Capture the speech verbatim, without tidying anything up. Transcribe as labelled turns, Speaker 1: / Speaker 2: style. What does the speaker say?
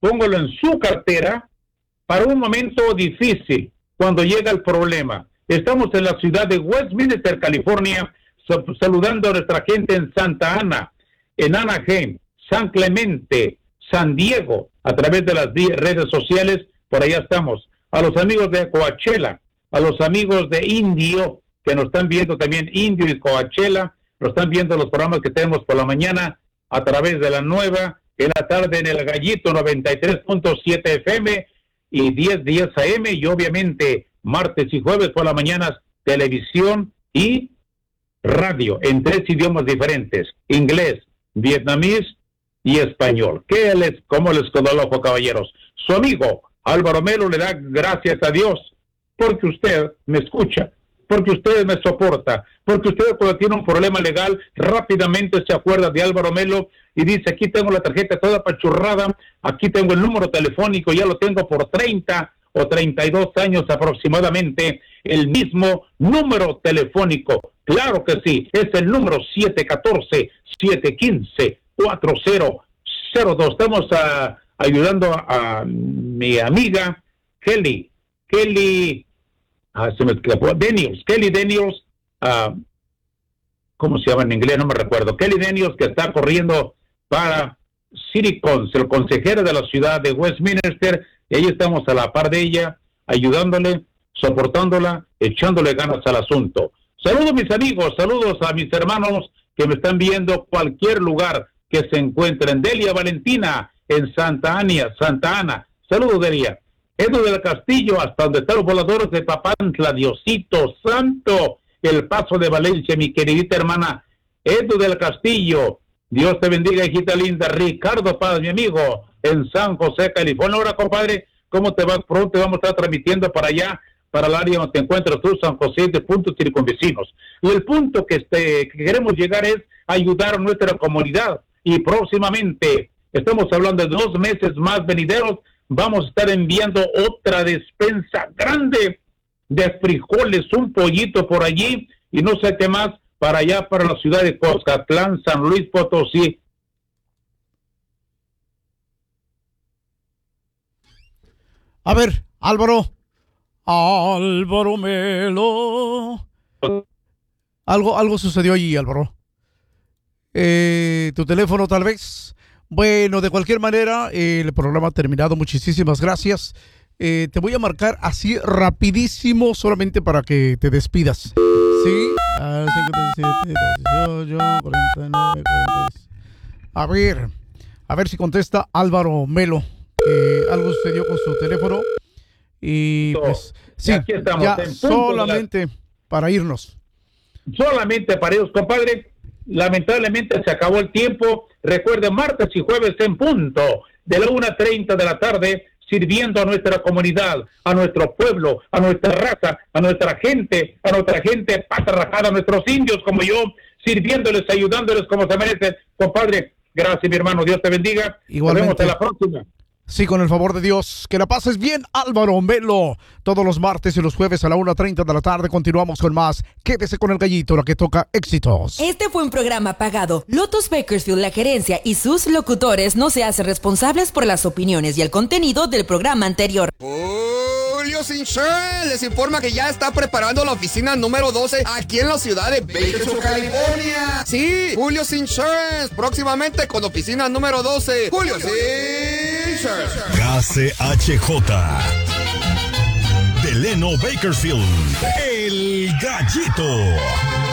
Speaker 1: póngalo en su cartera para un momento difícil, cuando llega el problema. Estamos en la ciudad de Westminster, California, saludando a nuestra gente en Santa Ana, en Anaheim, San Clemente, San Diego, a través de las redes sociales, por allá estamos. A los amigos de Coachella, a los amigos de Indio, que nos están viendo también, Indio y Coachella, nos están viendo los programas que tenemos por la mañana, a través de la nueva, en la tarde en el Gallito noventa y tres punto siete F M y diez diez A M, y obviamente martes y jueves por la mañana, televisión y radio, en tres idiomas diferentes, inglés, vietnamés y español. ¿Qué les, cómo les quedó el ojo, caballeros? Su amigo Álvaro Melo le da gracias a Dios porque usted me escucha, porque usted me soporta, porque usted cuando tiene un problema legal rápidamente se acuerda de Álvaro Melo y dice, aquí tengo la tarjeta toda pachurrada, aquí tengo el número telefónico, ya lo tengo por treinta o treinta y dos años aproximadamente, el mismo número telefónico. Claro que sí, es el número siete uno cuatro, siete uno cinco, cuatro cero cero dos. Estamos a, ayudando a, a mi amiga Kelly, Kelly, ah, se me escapó, Daniels, Kelly Daniels, uh, ¿cómo se llama en inglés? No me recuerdo. Kelly Daniels, que está corriendo para City Council, consejera de la ciudad de Westminster, y ahí estamos a la par de ella, ayudándole, soportándola, echándole ganas al asunto. Saludos mis amigos, saludos a mis hermanos que me están viendo cualquier lugar que se encuentren. Delia Valentina en Santa Ana, Santa Ana. Saludos, Delia. Edu del Castillo, hasta donde están los voladores de Papantla, Diosito Santo, El Paso de Valencia, mi queridita hermana Edu del Castillo. Dios te bendiga, hijita linda. Ricardo Paz, mi amigo, en San José, California. Ahora, compadre, ¿cómo te vas? Pronto vamos a estar transmitiendo para allá, para el área donde te encuentras tú, San José, de puntos circunvecinos. Y el punto que, este, que queremos llegar es ayudar a nuestra comunidad. Y próximamente, estamos hablando de dos meses más venideros, vamos a estar enviando otra despensa grande de frijoles, un pollito por allí, y no sé qué más, para allá, para la ciudad de Coscatlán, San Luis Potosí.
Speaker 2: A ver, Álvaro. Álvaro Melo. Algo, algo sucedió allí, Álvaro. Eh, tu teléfono tal vez. Bueno, de cualquier manera, eh, el programa ha terminado. Muchísimas gracias. Eh, te voy a marcar así rapidísimo, solamente para que te despidas. ¿Sí? A, a ver, a ver si contesta Álvaro Melo. Eh, algo sucedió con su teléfono. Y pues, sí,
Speaker 1: aquí estamos,
Speaker 2: ya solamente la... para irnos.
Speaker 1: Solamente para irnos, compadre. Lamentablemente se acabó el tiempo. Recuerden, martes y jueves en punto, de la una treinta de la tarde, sirviendo a nuestra comunidad, a nuestro pueblo, a nuestra raza, a nuestra gente, a nuestra gente pata rajada, a nuestros indios como yo, sirviéndoles, ayudándoles como se merecen. Compadre, gracias mi hermano, Dios te bendiga.
Speaker 2: Igualmente.
Speaker 1: Nos vemos en la próxima.
Speaker 2: Sí, con el favor de Dios. Que la pases bien, Álvaro Melo. Todos los martes y los jueves a la una treinta de la tarde continuamos con más. Quédese con el Gallito, la que toca éxitos.
Speaker 3: Este fue un programa pagado. Lotus Bakersfield, la gerencia y sus locutores no se hacen responsables por las opiniones y el contenido del programa anterior.
Speaker 4: Julio's Insurance les informa que ya está preparando la oficina número doce aquí en la ciudad de Bakersfield, California. Sí, Julio's Insurance, próximamente con oficina número doce. Julio's Insurance.
Speaker 5: K C H J Delano Bakersfield, el Gallito.